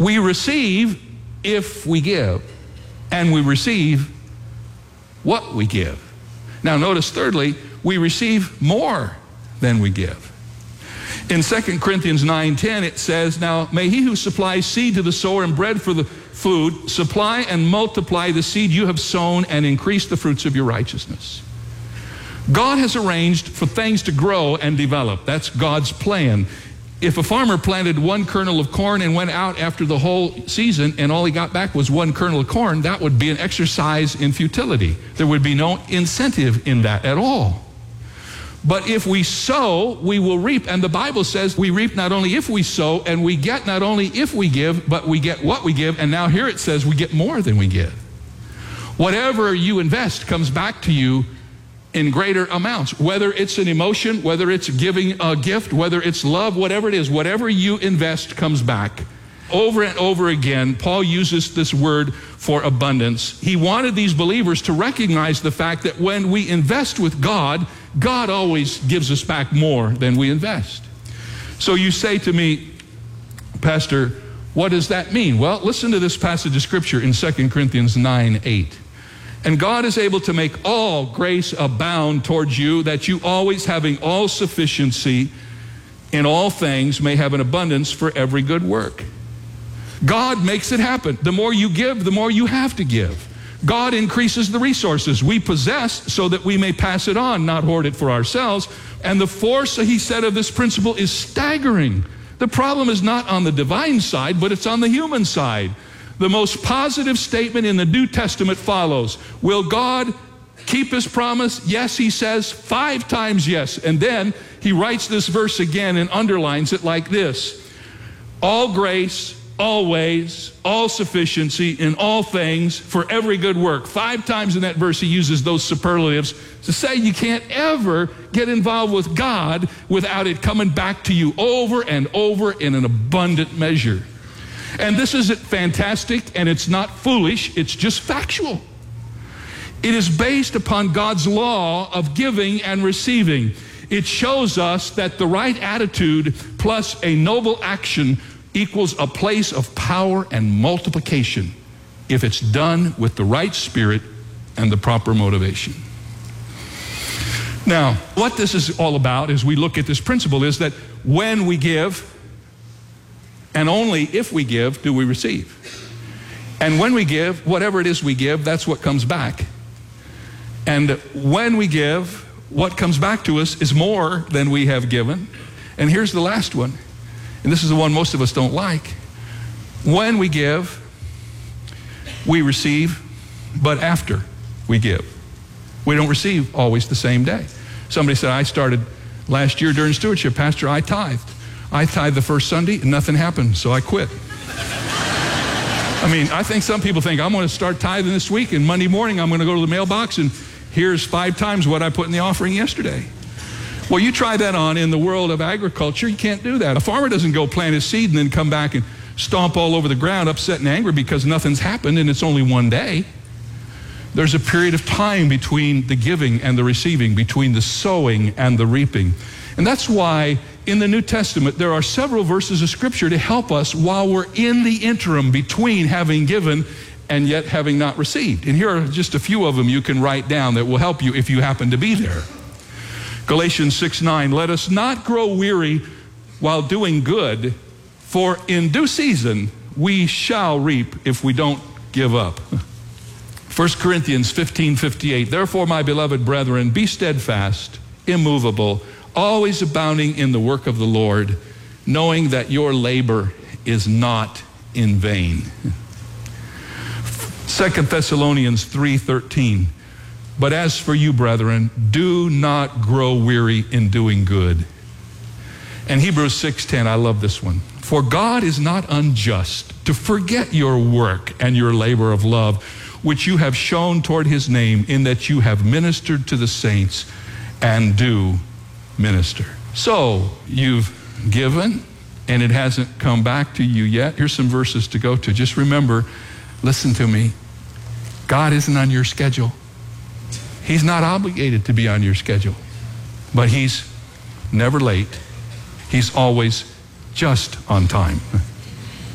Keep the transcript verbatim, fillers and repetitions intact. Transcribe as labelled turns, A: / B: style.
A: We receive if we give, and we receive what we give. Now notice thirdly, we receive more than we give. In Second Corinthians nine ten it says, now may he who supplies seed to the sower and bread for the food supply and multiply the seed you have sown and increase the fruits of your righteousness. God has arranged for things to grow and develop. That's God's plan. If a farmer planted one kernel of corn and went out after the whole season and all he got back was one kernel of corn, that would be an exercise in futility. There would be no incentive in that at all. But if we sow, we will reap. And the Bible says we reap not only if we sow, and we get not only if we give, but we get what we give. And now here it says we get more than we give. Whatever you invest comes back to you in greater amounts. Whether it's an emotion, whether it's giving a gift, whether it's love, whatever it is, whatever you invest comes back. Over and over again, Paul uses this word for abundance. He wanted these believers to recognize the fact that when we invest with God, God always gives us back more than we invest. So you say to me, Pastor, what does that mean? Well, listen to this passage of Scripture in Second Corinthians nine eight. And God is able to make all grace abound towards you, that you always having all sufficiency in all things may have an abundance for every good work. God makes it happen. The more you give, the more you have to give. God increases the resources we possess so that we may pass it on, not hoard it for ourselves. And the force, he said, of this principle is staggering. The problem is not on the divine side, but it's on the human side. The most positive statement in the New Testament follows. Will God keep his promise? Yes, he says, five times yes. And then he writes this verse again and underlines it like this. All grace, always, all sufficiency in all things for every good work. Five times in that verse he uses those superlatives to say you can't ever get involved with God without it coming back to you over and over in an abundant measure. And this isn't fantastic and it's not foolish, it's just factual. It is based upon God's law of giving and receiving. It shows us that the right attitude plus a noble action equals a place of power and multiplication if it's done with the right spirit and the proper motivation. Now, what this is all about as we look at this principle is that when we give, and only if we give, do we receive. And when we give, whatever it is we give, that's what comes back. And when we give, what comes back to us is more than we have given. And here's the last one. And this is the one most of us don't like. When we give, we receive, but after we give. We don't receive always the same day. Somebody said, I started last year during stewardship, Pastor, I tithed. I tithed the first Sunday and nothing happened, so I quit. I mean, I think some people think, I'm going to start tithing this week, and Monday morning I'm going to go to the mailbox and here's five times what I put in the offering yesterday. Well, you try that on in the world of agriculture, you can't do that. A farmer doesn't go plant his seed and then come back and stomp all over the ground, upset and angry because nothing's happened and it's only one day. There's a period of time between the giving and the receiving, between the sowing and the reaping. And that's why in the New Testament there are several verses of Scripture to help us while we're in the interim between having given and yet having not received. And here are just a few of them you can write down that will help you if you happen to be there. Galatians six nine, let us not grow weary while doing good, for in due season we shall reap if we don't give up. First Corinthians fifteen fifty-eight, therefore, my beloved brethren, be steadfast, immovable, always abounding in the work of the Lord, knowing that your labor is not in vain. Second Thessalonians three thirteen, but as for you, brethren, do not grow weary in doing good. And Hebrews six ten, I love this one. For God is not unjust to forget your work and your labor of love, which you have shown toward his name, in that you have ministered to the saints and do minister. So you've given and it hasn't come back to you yet. Here's some verses to go to. Just remember, listen to me, God isn't on your schedule. He's not obligated to be on your schedule, but he's never late. He's always just on time.